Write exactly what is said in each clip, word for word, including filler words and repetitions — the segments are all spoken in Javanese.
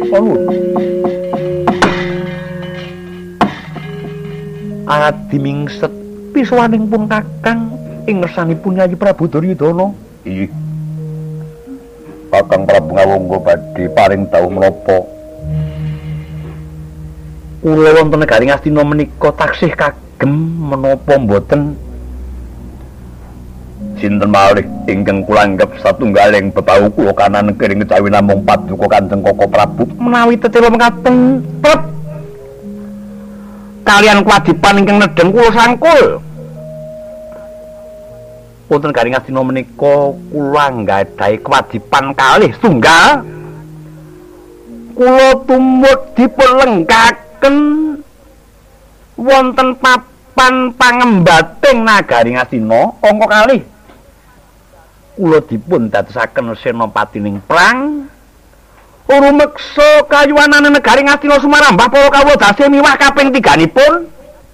Nuwun. Adi mingset piswaning pun Kakang ing ngersanipun Yayi Prabu Duryudana. Inggih. Kakang Prabu Ngawangga badhe paring dawuh menapa? Kula wonten negari Ngastina menika taksih kagem menapa mboten sinten malih ingkang kula anggap satunggaling bebahu kula kanan kering kejawi namung paduka Kanjeng Koko Prabu menawi tetela mekaten prep kalian kewajiban ingkang nedheng kula sangkul wonten negari Ngastina menika kula nggadahi kewajiban kalih tunggal kula tumut dipun lengkaken wonten papan pangembating nagari Ngastina angka kalih kula dipun dadosaken senopatining perang rumeksa kayuwanane negari Ngastina sumarambah para kawula dase miwah kaping tiganipun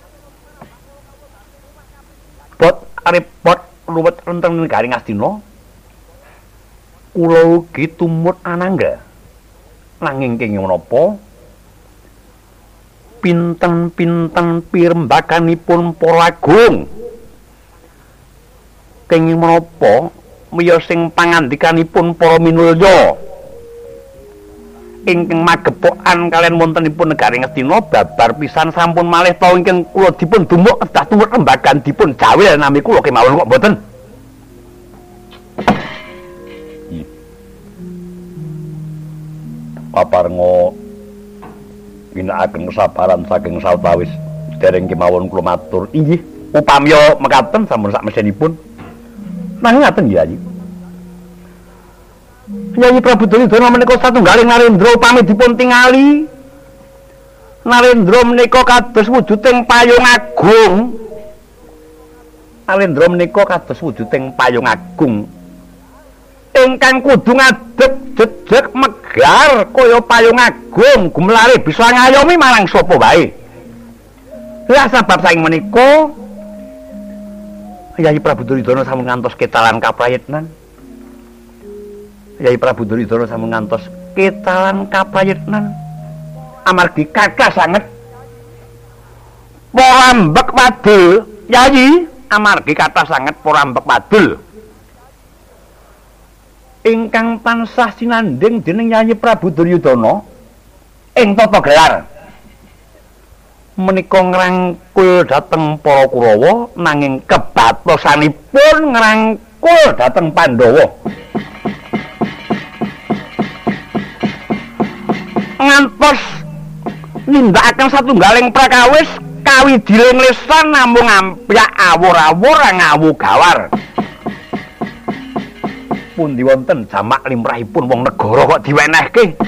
bot repot luwet enten negari Ngastina kula ugi tumut anangga nanging kenging menapa pinten-pinten pirembaganipun para agung kenging menapa miya sing pangandikanipun para minulya ingkang magepokan kalian wontenipun negari Ngastina babar pisan sampun malih ta ingkang kula dipun dumuk kedah tumut rembagan dipun jawil nami kula kemawon kok mboten. Paparnga ginakaken kesabaran saking sawetawis dereng kemawon kula matur inggih upamya mekaten sampun sak mesenipun. Nanging ngaten Yayi. Yayi Prabu Duryudana menika satunggaling Narendra upami dipun tingali. Narendra menika kados wujuding payung agung. Narendra menika kados wujuding payung agung. Ingkang kudu ngadeg jejeg megar kaya payung agung gumlare bisa ngayomi marang sapa wae. Lah sebab saking menika Yayi Prabu Duryudana sampun ngantos ketalan kaprayitnan. Yayi Prabu Duryudana sampun ngantos ketalan kaprayitnan. Amargi kakah sanget porambek wadul, Yayi, amargi kathah sanget porambek wadul. Ingkang tansah sinanding dening Yayi Prabu Duryudana ing tata gelar menika ngrangkul dhateng para Kurawa nanging kebatosanipun ngrangkul dhateng Pandhawa ngantos nindakaken satunggaling prakawis kawidiling lisan namung ampyak awur-awur ngawu gawar pundi wonten jamak limrahipun wong negara kok diwenehke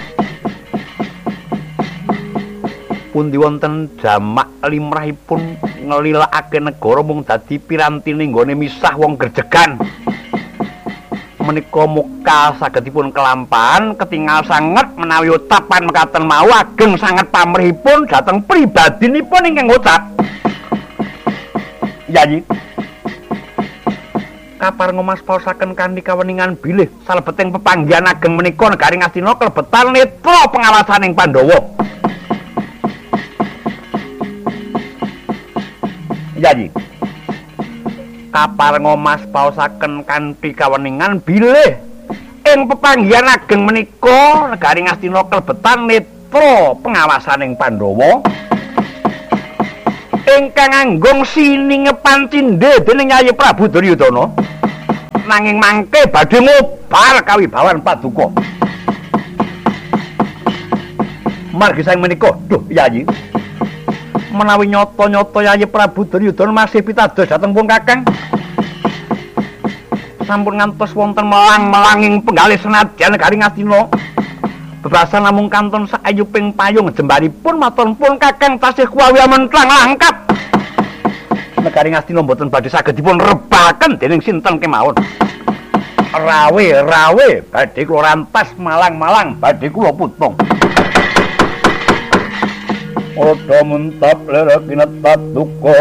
pundi wonten jamak limrahipun ngelilakake negara mung dadi pirantine nggone misah wong gerjegan menika muka sagedipun kelampahan ketingal sanget menawi utapan mekaten mau ageng sanget pamrihipun dhateng pribadinipun ingkang ngucap Yayi kaparenga mas paosaken kanthi kaweningan bilih salebeting pepanggihan ageng menika negari Ngastina klebetan netra pengawasaning Pandhawa Yayi kaparenga mas paosaken kanthi kaweningan bilih ing pepanggihan ageng menika negari Ngastina klebetan netra pengawasaning Pandhawa ingkang anggung siningepan cindhe dening Yayi Prabu Duryudana nanging mangke badhe ngobar kawibawan paduka margi sang menika duh Yayi menawi nyata-nyata Yayi Prabu Duryudana masih pitados dhateng pun Kakang sampun ngantos wonten melang-melanging penggalih senadyan negari Ngastina bebasan namung kanton saayuping payung jembaripun matur pun Kakang tasih kuwawi mentlang langkap negari Ngastina mboten badhe saged dipun rebaken dening sinten kemawon rawe rawe badhe kula rantas malang-malang badhe kula putung Odo mentap lera kinat paduka